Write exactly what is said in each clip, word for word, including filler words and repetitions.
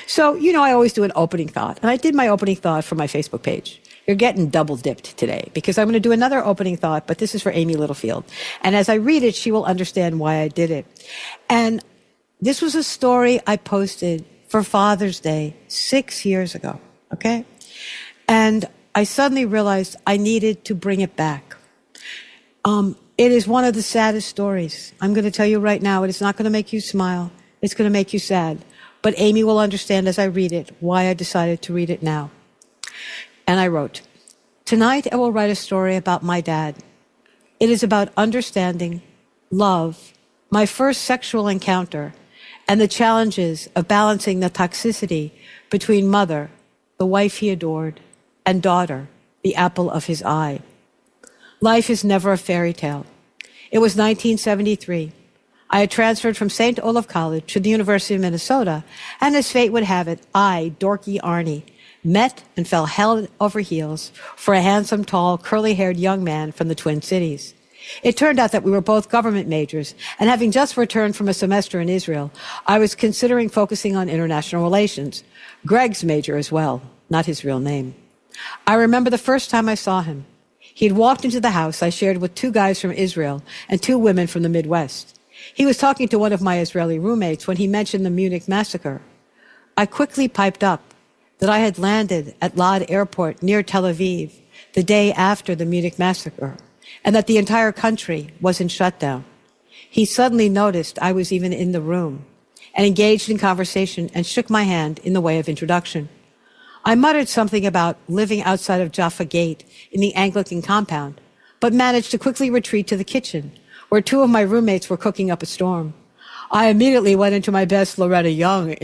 So, you know, I always do an opening thought. And I did my opening thought for my Facebook page. You're getting double dipped today because I'm going to do another opening thought, but this is for Amy Littlefield. And as I read it, she will understand why I did it. And this was a story I posted for Father's Day six years ago, okay? And I suddenly realized I needed to bring it back. Um, it is one of the saddest stories. I'm going to tell you right now, it is not going to make you smile. It's going to make you sad. But Amy will understand as I read it why I decided to read it now. And I wrote, tonight I will write a story about my dad. It is about understanding, love, my first sexual encounter, and the challenges of balancing the toxicity between mother, the wife he adored, and daughter, the apple of his eye. Life is never a fairy tale. It was nineteen seventy-three. I had transferred from Saint Olaf College to the University of Minnesota, and as fate would have it, I, dorky Arnie, met and fell head over heels for a handsome, tall, curly-haired young man from the Twin Cities. It turned out that we were both government majors, and having just returned from a semester in Israel, I was considering focusing on international relations. Greg's major as well, not his real name. I remember the first time I saw him. He had walked into the house I shared with two guys from Israel and two women from the Midwest. He was talking to one of my Israeli roommates when he mentioned the Munich massacre. I quickly piped up that I had landed at Lod Airport near Tel Aviv the day after the Munich massacre, and that the entire country was in shutdown. He suddenly noticed I was even in the room and engaged in conversation and shook my hand in the way of introduction. I muttered something about living outside of Jaffa Gate in the Anglican compound, but managed to quickly retreat to the kitchen, where two of my roommates were cooking up a storm. I immediately went into my best Loretta Young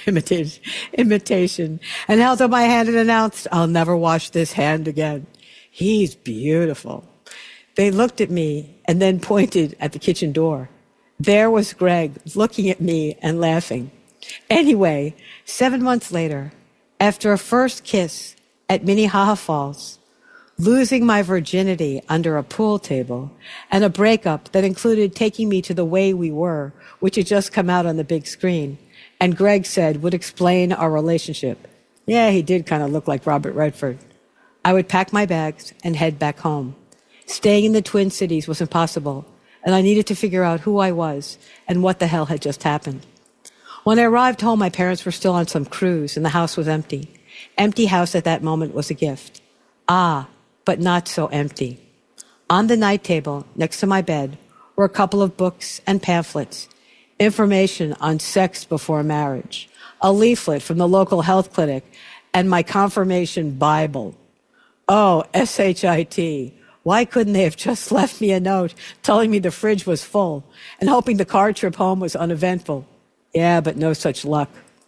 imitation and held up my hand and announced, I'll never wash this hand again. He's beautiful. They looked at me and then pointed at the kitchen door. There was Greg looking at me and laughing. Anyway, seven months later, after a first kiss at Minnehaha Falls, losing my virginity under a pool table, and a breakup that included taking me to The Way We Were, which had just come out on the big screen, and Greg said would explain our relationship. Yeah, he did kind of look like Robert Redford. I would pack my bags and head back home. Staying in the Twin Cities was impossible, and I needed to figure out who I was and what the hell had just happened. When I arrived home, my parents were still on some cruise, and the house was empty. Empty house at that moment was a gift. Ah, but not so empty. On the night table, next to my bed, were a couple of books and pamphlets, information on sex before marriage, a leaflet from the local health clinic, and my confirmation Bible. Oh, S H I T. Why couldn't they have just left me a note telling me the fridge was full and hoping the car trip home was uneventful? Yeah, but no such luck.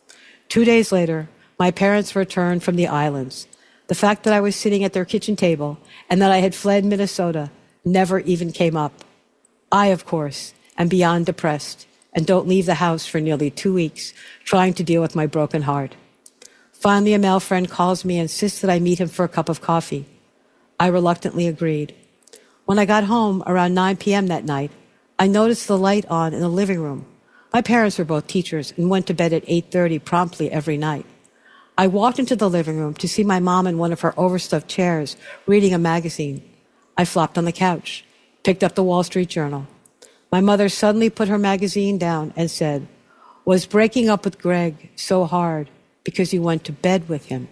Two days later, my parents returned from the islands. The fact that I was sitting at their kitchen table and that I had fled Minnesota never even came up. I, of course, am beyond depressed and don't leave the house for nearly two weeks trying to deal with my broken heart. Finally, a male friend calls me and insists that I meet him for a cup of coffee. I reluctantly agreed. When I got home around nine p.m. that night, I noticed the light on in the living room. My parents were both teachers and went to bed at eight thirty promptly every night. I walked into the living room to see my mom in one of her overstuffed chairs reading a magazine. I flopped on the couch, picked up the Wall Street Journal. My mother suddenly put her magazine down and said, "Was breaking up with Greg so hard because you went to bed with him?"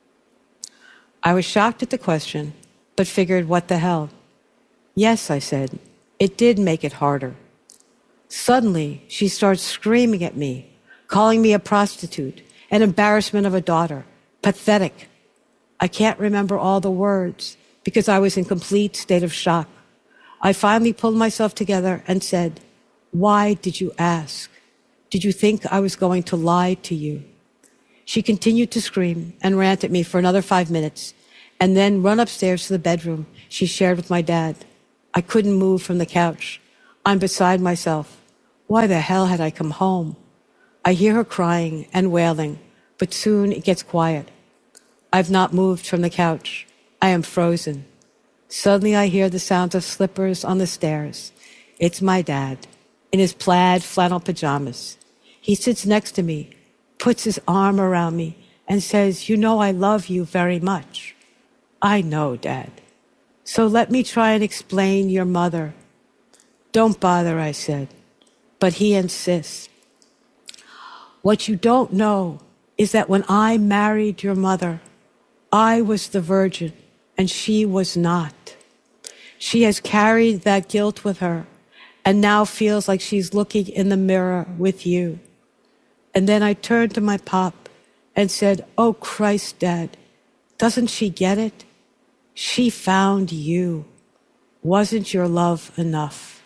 I was shocked at the question, but figured, what the hell? Yes, I said, it did make it harder. Suddenly, she starts screaming at me, calling me a prostitute, an embarrassment of a daughter, pathetic. I can't remember all the words because I was in complete state of shock. I finally pulled myself together and said, "Why did you ask? Did you think I was going to lie to you?" She continued to scream and rant at me for another five minutes and then run upstairs to the bedroom she shared with my dad. I couldn't move from the couch. I'm beside myself. Why the hell had I come home? I hear her crying and wailing, but soon it gets quiet. I've not moved from the couch. I am frozen. Suddenly I hear the sounds of slippers on the stairs. It's my dad, in his plaid flannel pajamas. He sits next to me, puts his arm around me and says, you know, I love you very much. I know, Dad. So let me try and explain your mother. Don't bother, I said. But he insists. What you don't know is that when I married your mother, I was the virgin and she was not. She has carried that guilt with her and now feels like she's looking in the mirror with you. And then I turned to my pop and said, oh, Christ, Dad, doesn't she get it? She found you. Wasn't your love enough?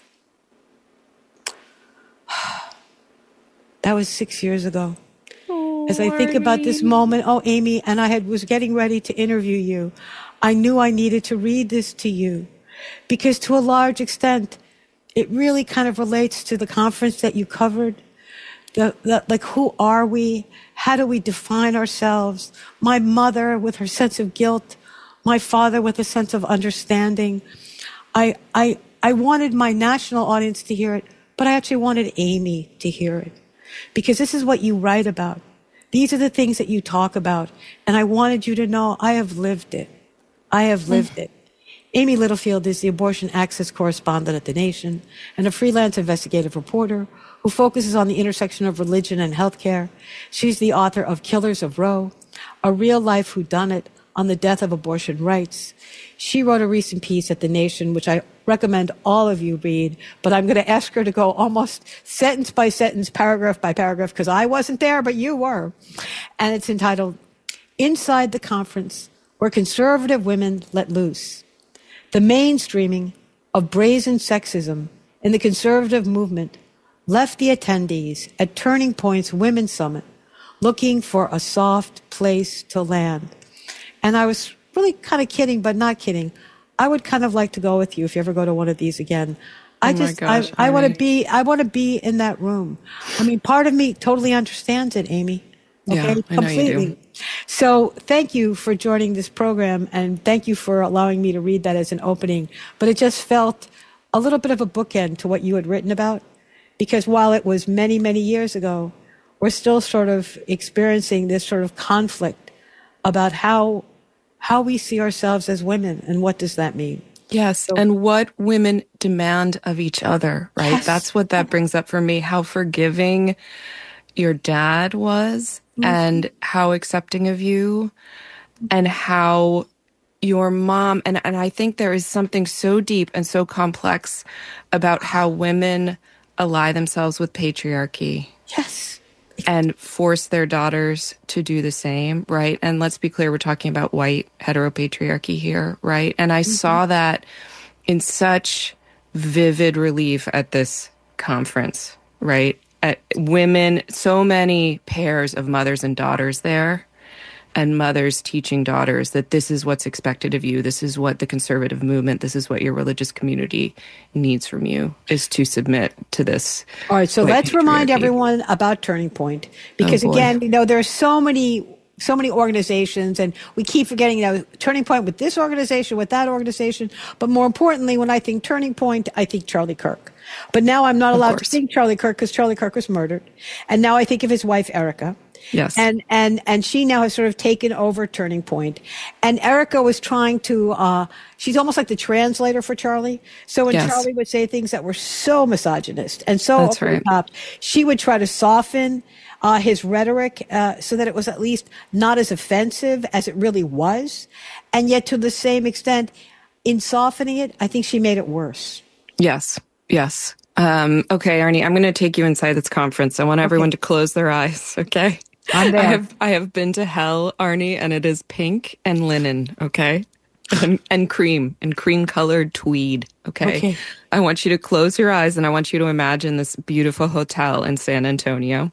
That was six years ago. Oh, As I think Arnie. about this moment, oh, Amy, and I had was getting ready to interview you. I knew I needed to read this to you because to a large extent, it really kind of relates to the conference that you covered. The, the, like, who are we? How do we define ourselves? My mother with her sense of guilt, my father with a sense of understanding. I, I, I wanted my national audience to hear it, but I actually wanted Amy to hear it because this is what you write about. These are the things that you talk about. And I wanted you to know I have lived it. I have lived mm. it. Amy Littlefield is the abortion access correspondent at The Nation and a freelance investigative reporter who focuses on the intersection of religion and healthcare. She's the author of Killers of Roe, a real-life whodunit on the death of abortion rights. She wrote a recent piece at The Nation, which I recommend all of you read, but I'm going to ask her to go almost sentence by sentence, paragraph by paragraph, because I wasn't there, but you were. And it's entitled, Inside the Conference, Where Conservative Women Let Loose. The mainstreaming of brazen sexism in the conservative movement left the attendees at Turning Point's Women's Summit looking for a soft place to land. And I was really kind of kidding, but not kidding. I would kind of like to go with you if you ever go to one of these again. I oh just, gosh, I, I want to be, I want to be in that room. I mean, part of me totally understands it, Amy. Okay, yeah, I know completely. you do. So thank you for joining this program, and thank you for allowing me to read that as an opening. But it just felt a little bit of a bookend to what you had written about, because while it was many, many years ago, we're still sort of experiencing this sort of conflict about how how we see ourselves as women, and what does that mean? Yes, so, and what women demand of each other, right? Yes. That's what that brings up for me, how forgiving your dad was, mm-hmm. and how accepting of you, and how your mom, and, and I think there is something so deep and so complex about how women ally themselves with patriarchy. Yes. And force their daughters to do the same, right? And let's be clear, we're talking about white heteropatriarchy here, right? And I mm-hmm. saw that in such vivid relief at this conference, right? At women, so many pairs of mothers and daughters there, and mothers teaching daughters that this is what's expected of you. This is what the conservative movement, this is what your religious community needs from you, is to submit to this. All right, so let's remind everyone about Turning Point, because oh again, you know, there are so many so many organizations, and we keep forgetting, you know, Turning Point with this organization, with that organization. But more importantly, when I think Turning Point, I think Charlie Kirk. But now I'm not allowed to think Charlie Kirk because Charlie Kirk was murdered. And now I think of his wife, Erica. Yes. And, and, and she now has sort of taken over Turning Point. And Erica was trying to, uh, she's almost like the translator for Charlie. So when yes. Charlie would say things that were so misogynist and so That's over right. the top, she would try to soften uh, his rhetoric uh, so that it was at least not as offensive as it really was. And yet to the same extent, in softening it, I think she made it worse. Yes. Yes. Um, okay, Arnie, I'm going to take you inside this conference. I want everyone okay. to close their eyes, okay? I'm there. I have I have been to hell, Arnie, and it is pink and linen, okay? And, and cream, and cream-colored tweed, okay? Okay. I want you to close your eyes, and I want you to imagine this beautiful hotel in San Antonio.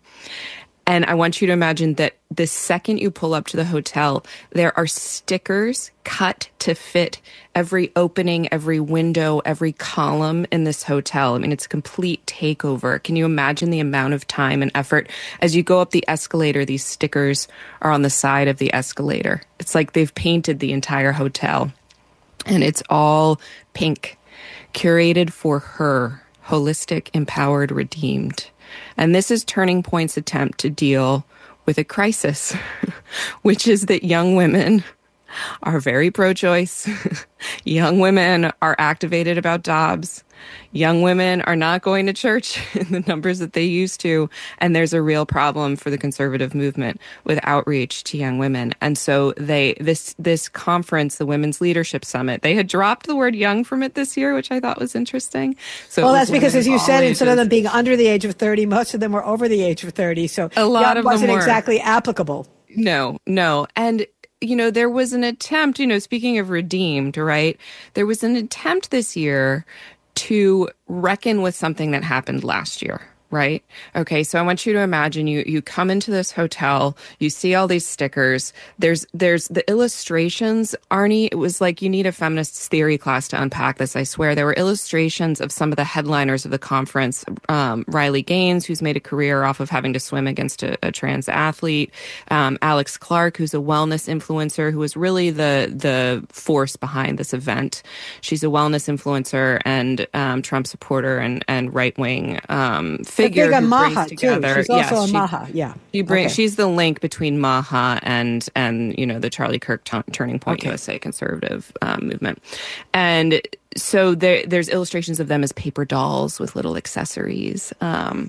And I want you to imagine that the second you pull up to the hotel, there are stickers cut to fit every opening, every window, every column in this hotel. I mean, it's a complete takeover. Can you imagine the amount of time and effort? As you go up the escalator, these stickers are on the side of the escalator. It's like they've painted the entire hotel. And it's all pink, curated for her, holistic, empowered, redeemed. And this is Turning Point's attempt to deal with a crisis, which is that young women are very pro-choice. Young women are activated about Dobbs. Young women are not going to church in the numbers that they used to. And there's a real problem for the conservative movement with outreach to young women. And so they, this, this conference, the Women's Leadership Summit, they had dropped the word young from it this year, which I thought was interesting. So well, that's because, as you said, ages. instead of them being under the age of thirty, most of them were over the age of thirty. So a lot of wasn't them were. exactly applicable. No, no. And you know, there was an attempt, you know, speaking of redeemed, right? There was an attempt this year to reckon with something that happened last year, right? Okay, so I want you to imagine you you come into this hotel, you see all these stickers. There's there's the illustrations, Arnie. It was like you need a feminist theory class to unpack this, I swear. There were illustrations of some of the headliners of the conference. Um, Riley Gaines, who's made a career off of having to swim against a, a trans athlete. Um, Alex Clark, who's a wellness influencer, who was really the the force behind this event. She's a wellness influencer and um, Trump supporter and, and right-wing um, figure who brings Maha, together. Too. She's also yes, a she, Maha, yeah. She bring, okay. She's the link between Maha and, and you know, the Charlie Kirk t- Turning Point okay. U S A conservative um, movement. And so there, there's illustrations of them as paper dolls with little accessories. Um,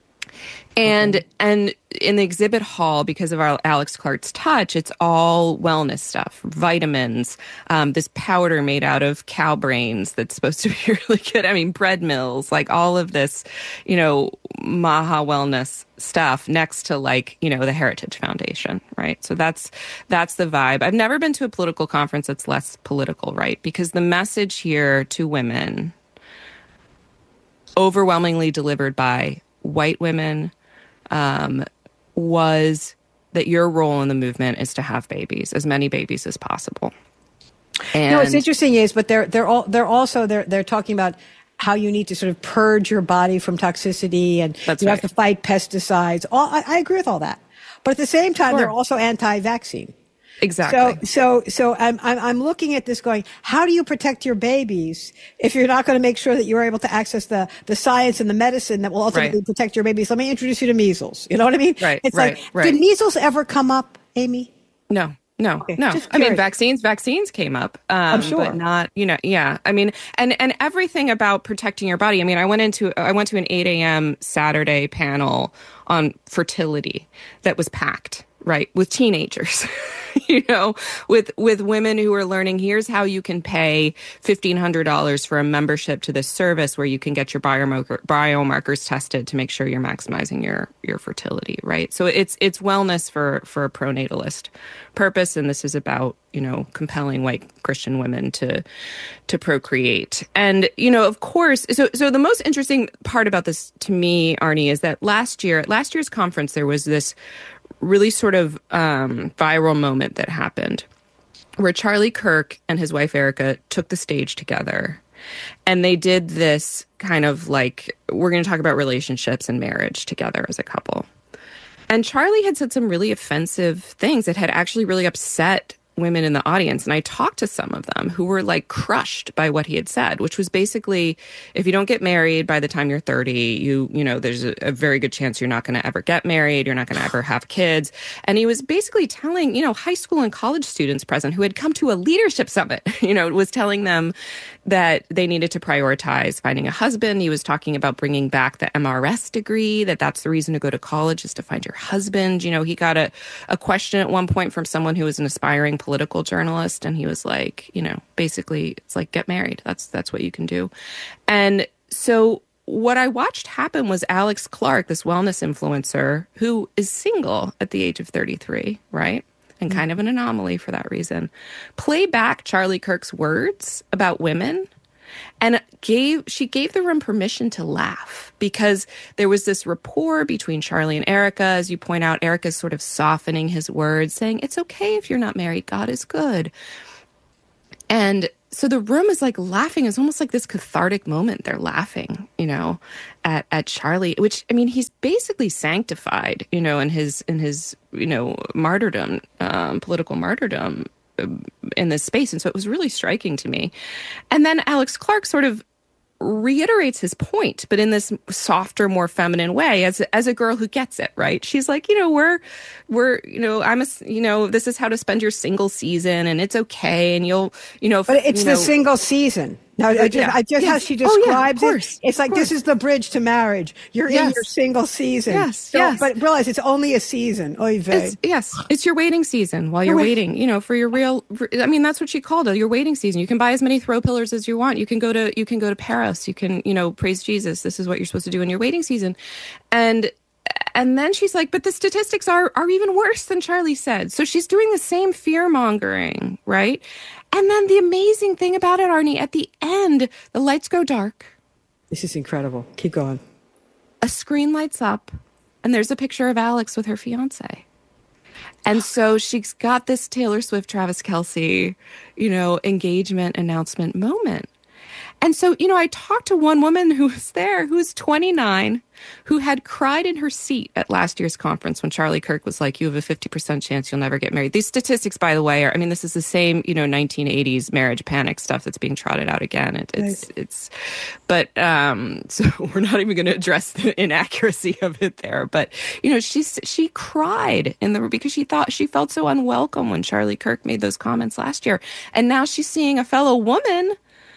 and okay. and in the exhibit hall, because of our Alex Clark's touch, it's all wellness stuff, vitamins, um, this powder made out of cow brains that's supposed to be really good. I mean, bread mills, like all of this, you know, Maha wellness stuff next to like, you know, the Heritage Foundation, right? So that's that's the vibe. I've never been to a political conference that's less political, right? Because the message here to women, overwhelmingly delivered by white women, um, was that your role in the movement is to have babies, as many babies as possible. And you know, what's interesting is, but they're they're all they're also they're they're talking about how you need to sort of purge your body from toxicity, and That's you right. have to fight pesticides. All I, I agree with all that, but at the same time, Sure. they're also anti-vaccine. Exactly. So, so, so I'm, I'm, I'm looking at this going, how do you protect your babies if you're not going to make sure that you're able to access the, the science and the medicine that will ultimately Right. protect your babies? Let me introduce you to measles. You know what I mean? Right, It's right, like, right. did measles ever come up, Amy? No, no, Okay, no. just I mean, curious. vaccines, vaccines came up, um, I'm sure. but not, you know, yeah. I mean, and, and everything about protecting your body. I mean, I went into, I went to an eight a.m. Saturday panel on fertility that was packed, right, with teenagers. You know, with with women who are learning, here's how you can pay fifteen hundred dollars for a membership to this service where you can get your biomarker, biomarkers tested to make sure you're maximizing your your fertility, right? So it's it's wellness for for a pronatalist purpose, and this is about, you know, compelling white Christian women to to procreate. And, you know, of course, so so the most interesting part about this to me, Arnie, is that last year, at last year's conference, there was this really sort of um, viral moment that happened where Charlie Kirk and his wife Erica took the stage together, and they did this kind of like, we're going to talk about relationships and marriage together as a couple. And Charlie had said some really offensive things that had actually really upset women in the audience. And I talked to some of them who were like crushed by what he had said, which was basically, if you don't get married by the time you're thirty, you, you know, there's a, a very good chance you're not going to ever get married. You're not going to ever have kids. And he was basically telling, you know, high school and college students present who had come to a leadership summit, you know, was telling them that they needed to prioritize finding a husband. He was talking about bringing back the M R S degree, that that's the reason to go to college is to find your husband. You know, he got a, a question at one point from someone who was an aspiring political journalist, and he was like, you know, basically it's like, get married. That's that's what you can do. And so what I watched happen was Alex Clark, this wellness influencer who is single at the age of thirty-three, right? And kind of an anomaly for that reason, play back Charlie Kirk's words about women, and gave she gave the room permission to laugh, because there was this rapport between Charlie and Erica. As you point out, Erica's sort of softening his words, saying, it's okay if you're not married, God is good. And so the room is like laughing. It's almost like this cathartic moment. They're laughing, you know, at, at Charlie, which, I mean, he's basically sanctified, you know, in his, in his, you know, martyrdom, um, political martyrdom um, in this space. And so it was really striking to me. And then Alex Clark sort of reiterates his point, but in this softer, more feminine way, as as a girl who gets it, right? She's like, you know, we're we're you know, I'm a you know, this is how to spend your single season, and it's okay, and you'll you know, but it's you the know, single season. No, I just, yeah. I just yes. how she Oh, yeah, describes of course, it. It's like, this is the bridge to marriage. You're yes. in your single season. Yes, so, yes. But realize it's only a season. Oy vey. It's, yes, it's your waiting season while you're Wait. waiting, you know, for your real, I mean, that's what she called it, your waiting season. You can buy as many throw pillars as you want. You can go to, you can go to Paris. You can, you know, praise Jesus. This is what you're supposed to do in your waiting season. And And then she's like, but the statistics are are even worse than Charlie said. So she's doing the same fear mongering, right? And then the amazing thing about it, Arnie, at the end, the lights go dark. This is incredible. Keep going. A screen lights up, and there's a picture of Alex with her fiance. And so she's got this Taylor Swift, Travis Kelce, you know, engagement announcement moment. And so, you know, I talked to one woman who was there, who's twenty-nine, who had cried in her seat at last year's conference when Charlie Kirk was like, you have a fifty percent chance you'll never get married. These statistics, by the way, are, I mean, this is the same, you know, nineteen eighties marriage panic stuff that's being trotted out again. It, it's, right. it's, but, um, so we're not even going to address the inaccuracy of it there. But, you know, she's, she cried in the, because she thought she felt so unwelcome when Charlie Kirk made those comments last year. And now she's seeing a fellow woman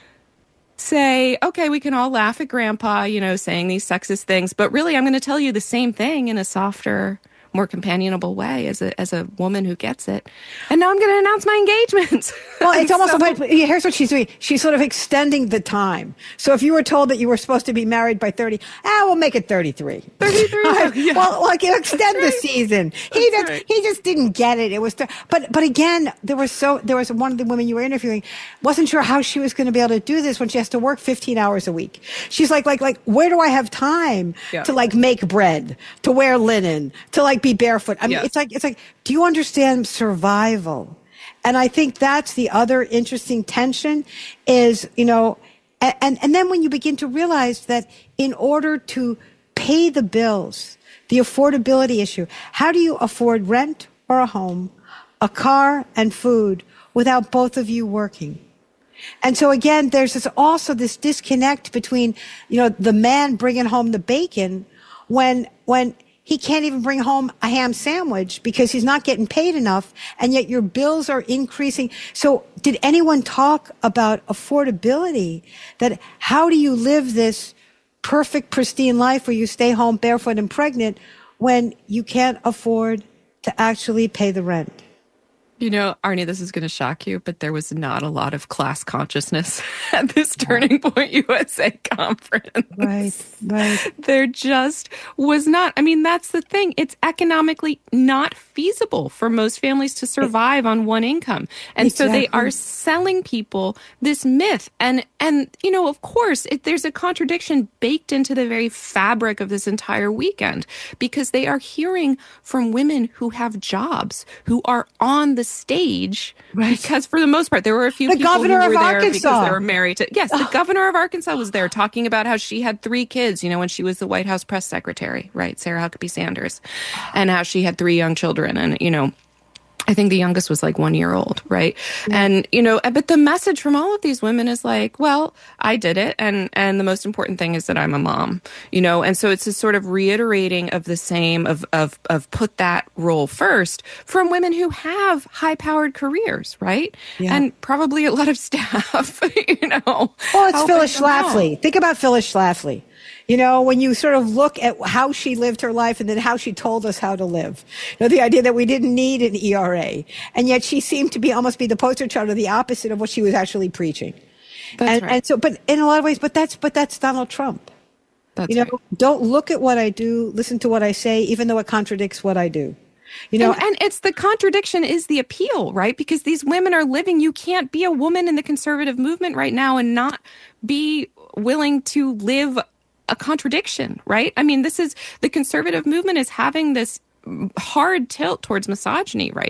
say, okay, we can all laugh at grandpa, you know, saying these sexist things, but really I'm going to tell you the same thing in a softer, more companionable way as a as a woman who gets it. And now I'm going to announce my engagement. Well, it's almost so, like, here's what she's doing. She's sort of extending the time. So if you were told that you were supposed to be married by thirty, ah, we'll make it thirty-three. thirty-three. Right. Yeah. Well, like, you extend That's the right. season. He That's just, right. he just didn't get it. It was, th- but, but again, there was so, there was one of the women you were interviewing, wasn't sure how she was going to be able to do this when she has to work fifteen hours a week. She's like, like, like, where do I have time Yeah. to like make bread, to wear linen, to like be barefoot? I mean, Yes. it's like, it's like, do you understand survival? And I think that's the other interesting tension is, you know, and, and then when you begin to realize that in order to pay the bills, the affordability issue, how do you afford rent or a home, a car and food without both of you working? And so again, there's this also this disconnect between, you know, the man bringing home the bacon when, when, he can't even bring home a ham sandwich because he's not getting paid enough, and yet your bills are increasing. So did anyone talk about affordability? That how do you live this perfect, pristine life where you stay home barefoot and pregnant when you can't afford to actually pay the rent? You know, Arnie, this is going to shock you, but there was not a lot of class consciousness at this Turning Point U S A conference. Right, right. There just was not. I mean, that's the thing. It's economically not feasible for most families to survive on one income. And Exactly. so they are selling people this myth. And, and you know, of course, it, there's a contradiction baked into the very fabric of this entire weekend because they are hearing from women who have jobs, who are on the stage, right. because for the most part, there were a few the people governor who were of there Arkansas. because they were married to, yes, the governor of Arkansas was there talking about how she had three kids, you know, when she was the White House press secretary, right? Sarah Huckabee Sanders, and how she had three young children. And, you know, I think the youngest was like one year old, right? Yeah. And, you know, but the message from all of these women is like, well, I did it. And, and the most important thing is that I'm a mom, you know? And so it's a sort of reiterating of the same of, of, of put that role first from women who have high powered careers, right? Yeah. And probably a lot of staff, you know? Well, it's Phyllis Schlafly. Think about Phyllis Schlafly. You know, when you sort of look at how she lived her life and then how she told us how to live. You know, the idea that we didn't need an E R A. And yet she seemed to be almost be the poster child of the opposite of what she was actually preaching. That's and, right. and so, but in a lot of ways, but that's, but that's Donald Trump. That's you know, right. Don't look at what I do, listen to what I say, even though it contradicts what I do. You know, and, and it's the contradiction is the appeal, right? Because these women are living, you can't be a woman in the conservative movement right now and not be willing to live a contradiction, right? I mean, this is the conservative movement is having this hard tilt towards misogyny right now.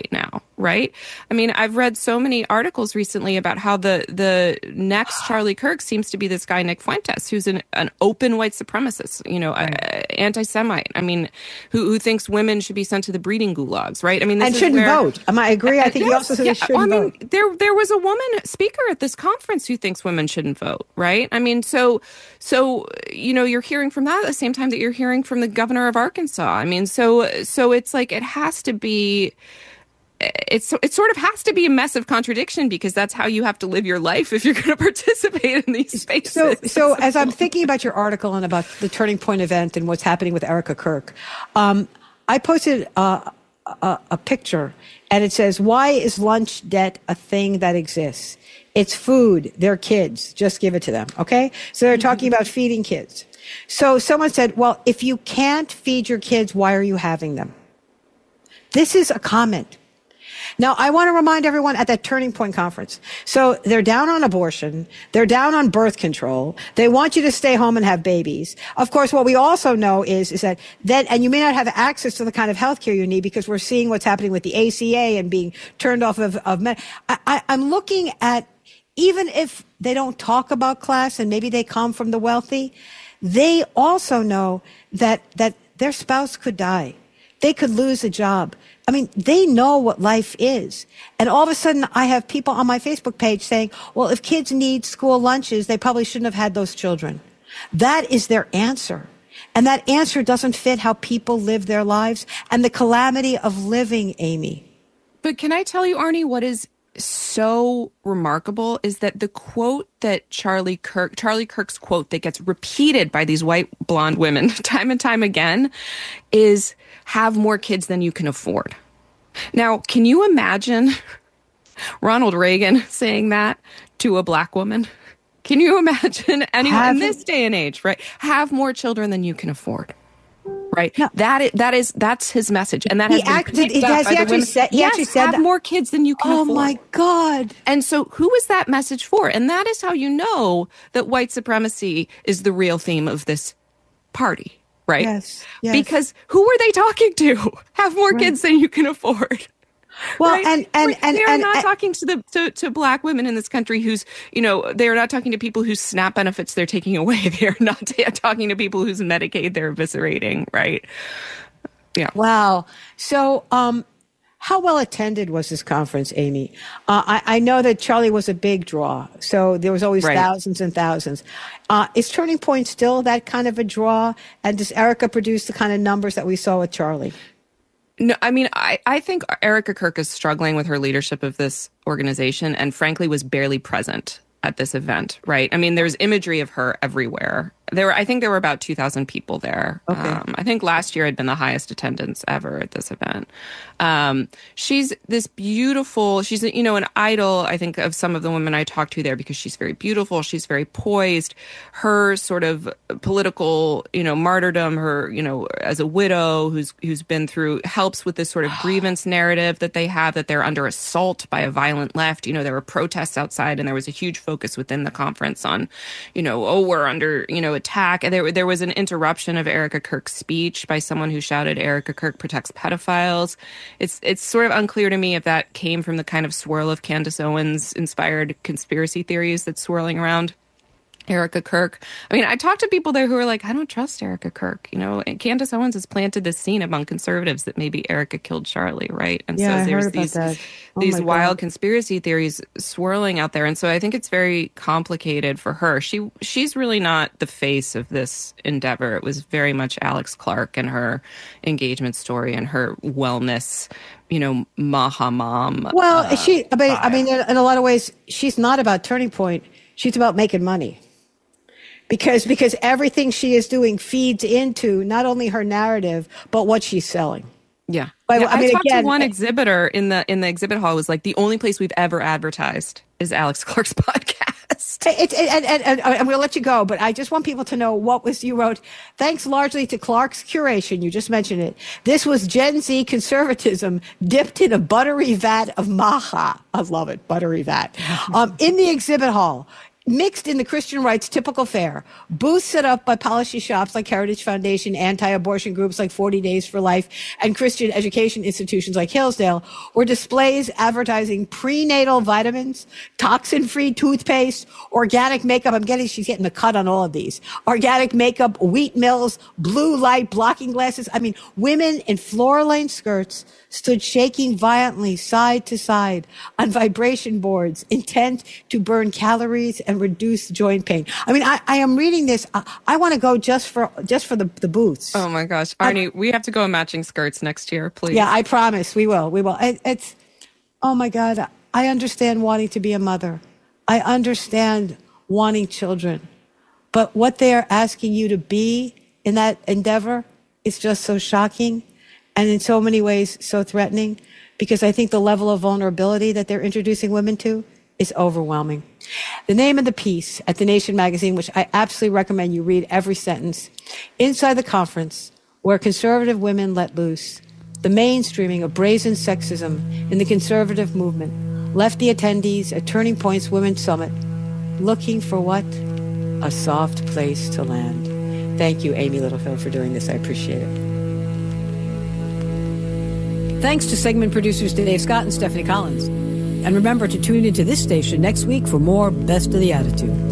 right? I mean, I've read so many articles recently about how the the next Charlie Kirk seems to be this guy, Nick Fuentes, who's an, an open white supremacist, you know, right. a, anti-Semite. I mean, who, who thinks women should be sent to the breeding gulags, right? I mean, this and is shouldn't where, vote. Um, I agree. I think yes, you also said yeah, they shouldn't I mean, vote. There, there was a woman speaker at this conference who thinks women shouldn't vote, right? I mean, so, so you know, you're hearing from that at the same time that you're hearing from the governor of Arkansas. I mean, so, so it's like it has to be. It's it sort of has to be a mess of contradiction because that's how you have to live your life if you're going to participate in these spaces. So, so as I'm thinking about your article and about the Turning Point event and what's happening with Erica Kirk, um, I posted uh, a, a picture and it says, "Why is lunch debt a thing that exists? It's food. They're kids. Just give it to them." Okay, so they're talking about feeding kids. So someone said, "Well, if you can't feed your kids, why are you having them?" This is a comment. Now, I want to remind everyone at that Turning Point conference. So they're down on abortion. They're down on birth control. They want you to stay home and have babies. Of course, what we also know is, is that then, and you may not have access to the kind of health care you need because we're seeing what's happening with the A C A and being turned off of, of med- I, I, I'm looking at, even if they don't talk about class and maybe they come from the wealthy, they also know that, that their spouse could die. They could lose a job. I mean, they know what life is. And all of a sudden, I have people on my Facebook page saying, well, if kids need school lunches, they probably shouldn't have had those children. That is their answer. And that answer doesn't fit how people live their lives and the calamity of living, Amy. But can I tell you, Arnie, what is so remarkable is that the quote that Charlie Kirk, Charlie Kirk's quote that gets repeated by these white blonde women time and time again is, have more kids than you can afford. Now, can you imagine Ronald Reagan saying that to a black woman? Can you imagine anyone have in this day and age, right? Have more children than you can afford. Right. No. That is, that is that's his message, and that he has been acted, picked he up has, by he the actually women. said, he yes, actually said have that. more kids than you can oh afford. Oh my God! And so, who is that message for? And that is how you know that white supremacy is the real theme of this party, right? Yes. yes. Because who are they talking to? Have more right. kids than you can afford. Well, right? and and and they are and, not and, talking to the to, to black women in this country who's, you know, they are not talking to people whose SNAP benefits they're taking away. They are not t- talking to people whose Medicaid they're eviscerating, right? Yeah. Wow. So, um, how well attended was this conference, Amy? Uh, I, I know that Charlie was a big draw, so there was always right. thousands and thousands. Uh, is Turning Point still that kind of a draw? And does Erica produce the kind of numbers that we saw with Charlie? No, I mean, I, I think Erica Kirk is struggling with her leadership of this organization and frankly was barely present at this event, right? I mean, there's imagery of her everywhere. There were, I think there were about two thousand people there. Okay. Um, I think last year had been the highest attendance ever at this event. Um, she's this beautiful, she's, you know, an idol, I think, of some of the women I talked to there because she's very beautiful. She's very poised. Her sort of political, you know, martyrdom, her, you know, as a widow who's, who's been through, helps with this sort of grievance narrative that they have, that they're under assault by a violent left. You know, there were protests outside and there was a huge focus within the conference on, you know, oh, we're under, you know, attack. And there, there was an interruption of Erica Kirk's speech by someone who shouted, Erica Kirk protects pedophiles. It's it's sort of unclear to me if that came from the kind of swirl of Candace Owens inspired conspiracy theories that's swirling around Erica Kirk. I mean, I talked to people there who are like, I don't trust Erica Kirk. You know, and Candace Owens has planted this scene among conservatives that maybe Erica killed Charlie, right? And yeah, so there's I heard these about that. Oh these wild God. conspiracy theories swirling out there. And so I think it's very complicated for her. She she's really not the face of this endeavor. It was very much Alex Clark and her engagement story and her wellness, you know, Maha Mom. Well, uh, she, I mean, I mean, in a lot of ways, she's not about Turning Point. She's about making money. Because because everything she is doing feeds into not only her narrative, but what she's selling. Yeah. But, yeah I, I mean, talked again, to one exhibitor in the in the exhibit hall who was like, the only place we've ever advertised is Alex Clark's podcast. It's, and, and, and I'm going to let you go, but I just want people to know what was you wrote. Thanks largely to Clark's curation, you just mentioned it. This was Gen Z conservatism dipped in a buttery vat of maha. I love it, buttery vat. Um, in the exhibit hall. mixed in the Christian right's typical fare. Booths set up by policy shops like Heritage Foundation, anti-abortion groups like forty days for Life, and Christian education institutions like Hillsdale, or displays advertising prenatal vitamins, toxin-free toothpaste, organic makeup. I'm getting, she's getting the cut on all of these. Organic makeup, wheat mills, blue light blocking glasses. I mean, women in floor-length skirts stood shaking violently side to side on vibration boards, intent to burn calories and reduce joint pain. I mean, I, I am reading this. I, I want to go just for just for the, the booths. Oh my gosh, Arnie, I, we have to go in matching skirts next year, please. Yeah, I promise we will. We will. It, it's. Oh my God, I understand wanting to be a mother. I understand wanting children, but what they are asking you to be in that endeavor is just so shocking. And in so many ways, so threatening, because I think the level of vulnerability that they're introducing women to is overwhelming. The name of the piece at The Nation magazine, which I absolutely recommend you read every sentence, Inside the Conference, where conservative women let loose, the mainstreaming of brazen sexism in the conservative movement left the attendees at Turning Point's Women's Summit looking for what? A soft place to land. Thank you, Amy Littlefield, for doing this. I appreciate it. Thanks to segment producers Dave Scott and Stephanie Collins. And remember to tune into this station next week for more Best of the Attitude.